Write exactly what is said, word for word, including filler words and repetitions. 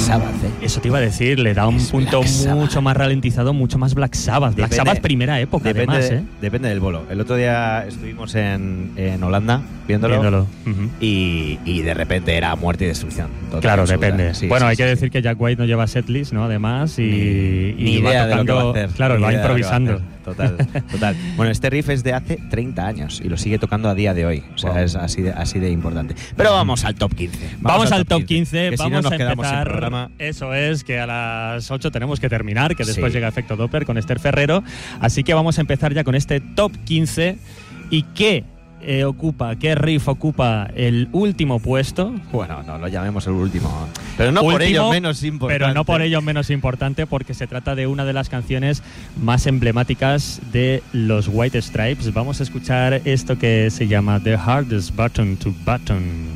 Sabbath, ¿eh? Eso te iba a decir, le da un Es punto Black Sabbath. mucho más ralentizado, mucho más Black Sabbath. Black Depende- Sabbath primera época, Depende, además, ¿eh? depende del bolo. El otro día estuvimos en, en Holanda viéndolo, Viéndolo. Ujú. y, y de repente era muerte y destrucción. Total, Claro, absoluta. depende. Sí, bueno, sí, hay sí, que sí. decir que Jack White no lleva setlist, ¿no? Además, y, Ni, y ni va idea de lo que va a tocando- hacer. Claro, ni va idea de lo que va a improvisando. hacer. Total, total. Bueno, este riff es de hace treinta años y lo sigue tocando a día de hoy. O sea, Wow. es así de, así de importante. Pero vamos al top quince. Vamos, al top quince, que si no vamos nos a quedamos sin empezar. programa. Eso es, que a las ocho tenemos que terminar, que después Sí. llega Efecto Doppler con Esther Ferrero. Así que vamos a empezar ya con este top quince. ¿Y qué eh, ocupa, qué riff ocupa el último puesto? Bueno, no lo llamemos el último. Pero no por Último, ello menos importante. Pero no por ello menos importante, porque se trata de una de las canciones más emblemáticas de los White Stripes. Vamos a escuchar esto que se llama The Hardest Button to Button.